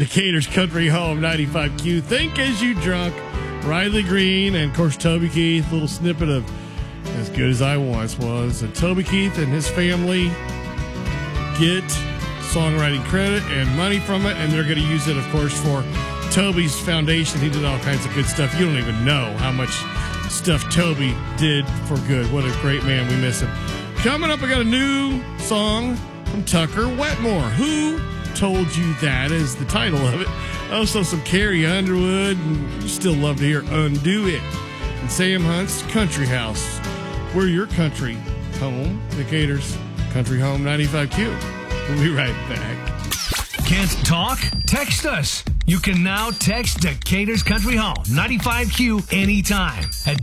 Decatur's Country Home 95Q. Think As You Drunk. Riley Green and, of course, Toby Keith. A little snippet of As Good As I Once Was. And Toby Keith and his family get songwriting credit and money from it, and they're going to use it, of course, for Toby's foundation. He did all kinds of good stuff. You don't even know how much stuff Toby did for good. What a great man. We miss him. Coming up, I got a new song from Tucker Wetmore. Who Told You That is the title of it. Also some Carrie Underwood, and you still love to hear Undo It. And Sam Hunt's Country House. We're your country home. Decatur's Country Home 95Q. We'll be right back. Can't talk? Text us. You can now text Decatur's Country Home 95Q anytime at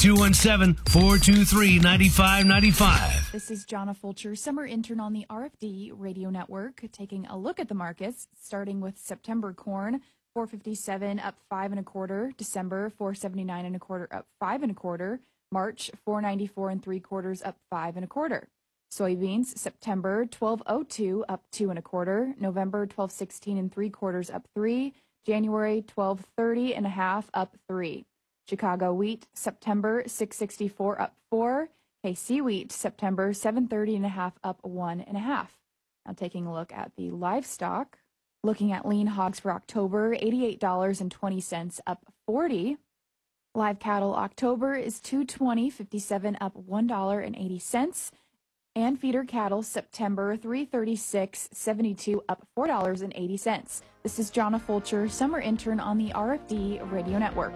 217-423-9595. This is Jonna Fulcher, summer intern on the RFD radio network, taking a look at the markets, starting with September corn, $4.57 up 5 1/4. December $4.79 1/4 up 5 1/4. March $4.94 3/4 up 5 1/4. Soybeans September $12.02 up 2 1/4. November $12.16 3/4 up 3. January $12.30 1/2 up 3. Chicago wheat September $6.64 up 4. KC wheat September $7.30 1/2 up 1 1/2. Now taking a look at the livestock. Looking at lean hogs for October, $88.20 up 40. Live cattle October is $220.57 up $1.80. And feeder cattle September $336.72 up $4.80. This is Jonna Fulcher, summer intern on the RFD radio network.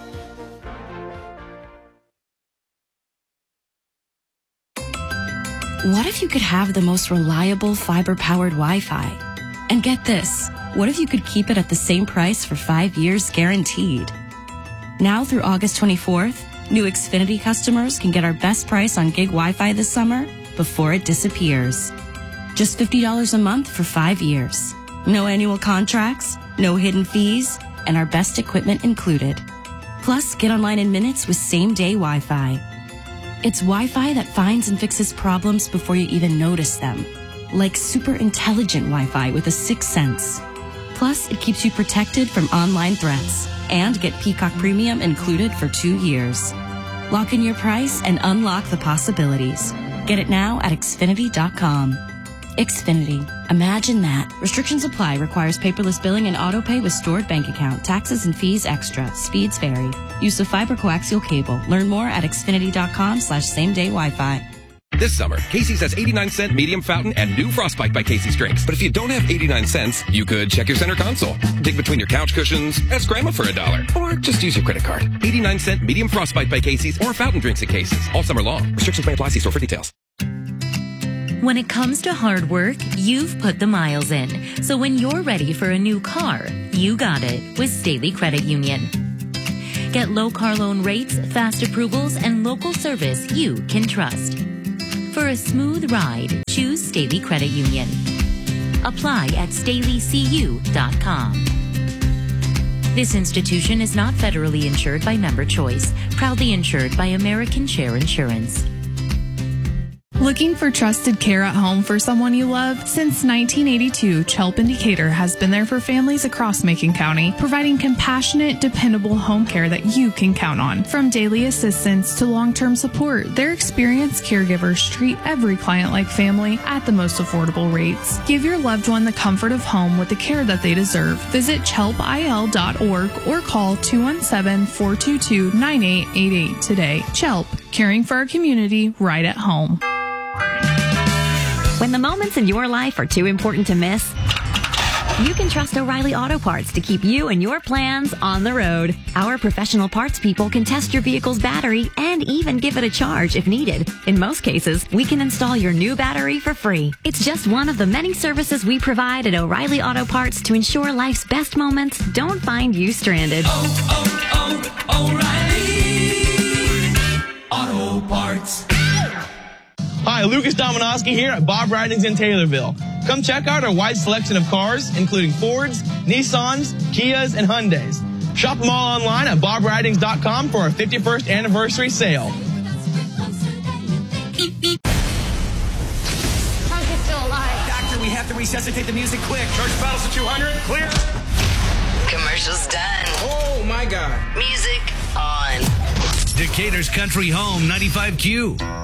What if you could have the most reliable fiber-powered Wi-Fi? And get this, what if you could keep it at the same price for 5 years guaranteed? Now through August 24th, new Xfinity customers can get our best price on gig Wi-Fi this summer before it disappears. Just $50 a month for 5 years. No annual contracts, no hidden fees, and our best equipment included. Plus, get online in minutes with same-day Wi-Fi. It's Wi-Fi that finds and fixes problems before you even notice them. Like super intelligent Wi-Fi with a sixth sense. Plus, it keeps you protected from online threats. And get Peacock Premium included for 2 years. Lock in your price and unlock the possibilities. Get it now at Xfinity.com. Xfinity. Imagine that. Restrictions apply. Requires paperless billing and auto-pay with stored bank account. Taxes and fees extra. Speeds vary. Use of fiber coaxial cable. Learn more at Xfinity.com/same-day Wi-Fi. This summer, Casey's has 89-cent medium fountain and new Frostbite by Casey's drinks. But if you don't have 89 cents, you could check your center console, dig between your couch cushions, ask Grandma for $1, or just use your credit card. 89-cent medium Frostbite by Casey's or fountain drinks at Casey's all summer long. Restrictions may apply. See store for details. When it comes to hard work, you've put the miles in. So when you're ready for a new car, you got it with Staley Credit Union. Get low car loan rates, fast approvals, and local service you can trust. For a smooth ride, choose Staley Credit Union. Apply at StaleyCU.com. This institution is not federally insured by Member Choice, proudly insured by American Share Insurance. Looking for trusted care at home for someone you love? Since 1982, Chelp in Decatur has been there for families across Macon County, providing compassionate, dependable home care that you can count on. From daily assistance to long-term support, their experienced caregivers treat every client like family at the most affordable rates. Give your loved one the comfort of home with the care that they deserve. Visit chelpil.org or call 217-422-9888 today. Chelp, caring for our community right at home. When the moments in your life are too important to miss, you can trust O'Reilly Auto Parts to keep you and your plans on the road. Our professional parts people can test your vehicle's battery and even give it a charge if needed. In most cases, we can install your new battery for free. It's just one of the many services we provide at O'Reilly Auto Parts to ensure life's best moments don't find you stranded. O'Reilly Auto Parts. Hi, Lucas Dominowski here at Bob Ridings in Taylorville. Come check out our wide selection of cars, including Fords, Nissans, Kias, and Hyundais. Shop them all online at bobridings.com for our 51st anniversary sale. How's it still alive? Doctor, we have to resuscitate the music quick. Charge battles to 200. Clear. Commercials done. Oh, my God. Music on. Decatur's Country Home 95Q.